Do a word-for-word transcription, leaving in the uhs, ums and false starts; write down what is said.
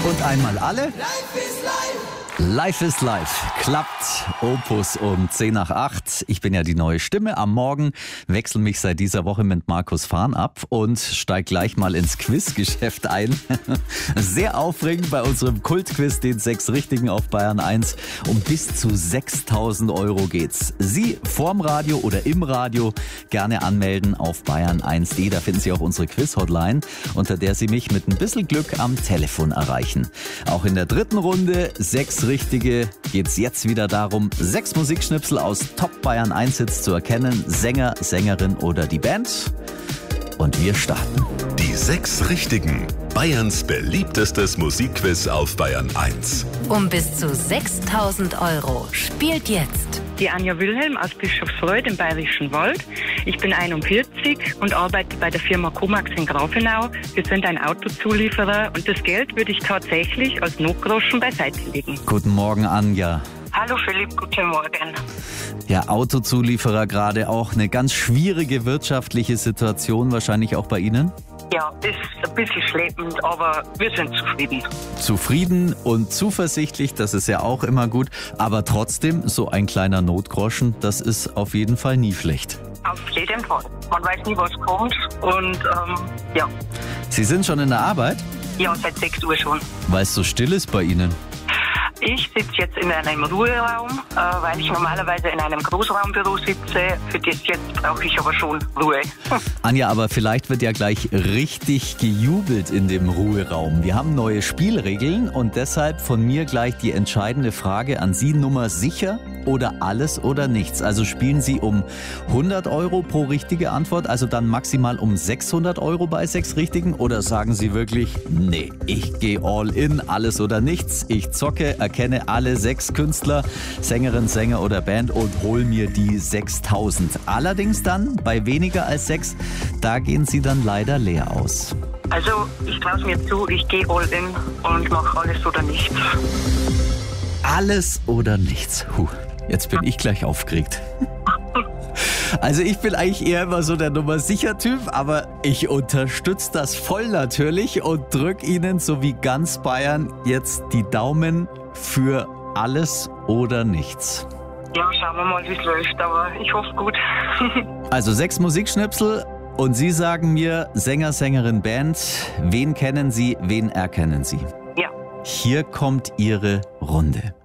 Und einmal alle. Life is Life. Klappt Opus um zehn nach acht. Ich bin ja die neue Stimme am Morgen, wechsle mich seit dieser Woche mit Markus Fahn ab und steige gleich mal ins Quizgeschäft ein. Sehr aufregend bei unserem Kultquiz, den sechs Richtigen auf Bayern eins. Um bis zu sechstausend Euro geht's. Sie vorm Radio oder im Radio gerne anmelden auf bayern eins punkt de. Da finden Sie auch unsere Quiz-Hotline, unter der Sie mich mit ein bisschen Glück am Telefon erreichen. Auch in der dritten Runde sechs Richtige geht's jetzt wieder darum, sechs Musikschnipsel aus Top Bayern eins Hits zu erkennen, Sänger, Sängerin oder die Band. Und wir starten. Die sechs Richtigen. Bayerns beliebtestes Musikquiz auf Bayern eins. Um bis zu sechstausend Euro. Spielt jetzt die Anja Wilhelm aus Bischofsreuth im Bayerischen Wald. Ich bin einundvierzig und arbeite bei der Firma Comax in Grafenau. Wir sind ein Autozulieferer und das Geld würde ich tatsächlich als Notgroschen beiseite legen. Guten Morgen, Anja. Hallo Philipp, guten Morgen. Ja, Autozulieferer gerade auch eine ganz schwierige wirtschaftliche Situation, wahrscheinlich auch bei Ihnen? Ja, ist ein bisschen schleppend, aber wir sind zufrieden. Zufrieden und zuversichtlich, das ist ja auch immer gut. Aber trotzdem, so ein kleiner Notgroschen, das ist auf jeden Fall nie schlecht. Auf jeden Fall. Man weiß nie, was kommt und ähm, ja. Sie sind schon in der Arbeit? Ja, seit sechs Uhr schon. Weil es so still ist bei Ihnen? Ich sitze jetzt in einem Ruheraum, äh, weil ich normalerweise in einem Großraumbüro sitze. Für das jetzt brauche ich aber schon Ruhe. Anja, aber vielleicht wird ja gleich richtig gejubelt in dem Ruheraum. Wir haben neue Spielregeln und deshalb von mir gleich die entscheidende Frage an Sie. Nummer sicher oder alles oder nichts? Also spielen Sie um hundert Euro pro richtige Antwort, also dann maximal um sechshundert Euro bei sechs Richtigen? Oder sagen Sie wirklich, nee, ich gehe all in, alles oder nichts. Ich zocke, erkenne alle sechs Künstler, Sängerin, Sänger oder Band und hol mir die sechstausend. Allerdings dann bei weniger als sechs, da gehen Sie dann leider leer aus. Also ich traue mir zu, ich gehe all in und mache alles oder nichts. Alles oder nichts. Huh, jetzt bin ich gleich aufgeregt. Also ich bin eigentlich eher immer so der Nummer-sicher-Typ, aber ich unterstütze das voll natürlich und drücke Ihnen, so wie ganz Bayern, jetzt die Daumen für alles oder nichts. Ja, schauen wir mal, wie es läuft, aber ich hoffe gut. Also sechs Musikschnipsel und Sie sagen mir, Sänger, Sängerin, Band, wen kennen Sie, wen erkennen Sie? Ja. Hier kommt Ihre Runde.